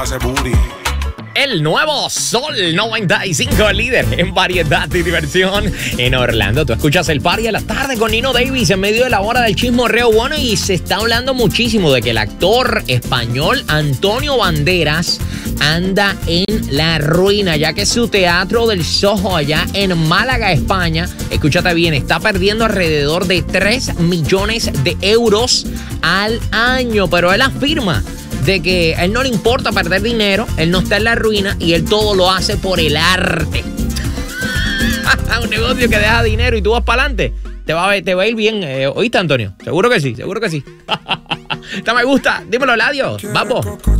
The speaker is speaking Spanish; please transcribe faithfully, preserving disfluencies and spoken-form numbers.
Hace booty. El nuevo Sol noventa y cinco, líder en variedad y diversión en Orlando. Tú escuchas el party de la tarde con Nino Davis en medio de la hora del chismorreo bueno, y se está hablando muchísimo de que el actor español Antonio Banderas anda en la ruina, ya que su teatro del Soho allá en Málaga, España, escúchate bien, está perdiendo alrededor de tres millones de euros al año, pero él afirma de que a él no le importa perder dinero, él no está en la ruina y él todo lo hace por el arte. Un negocio que deja dinero y tú vas para adelante, te va, a, te va a ir bien. Eh, ¿Oíste, Antonio? Seguro que sí, seguro que sí. Esta me gusta. Dímelo, Ladio. Vamos.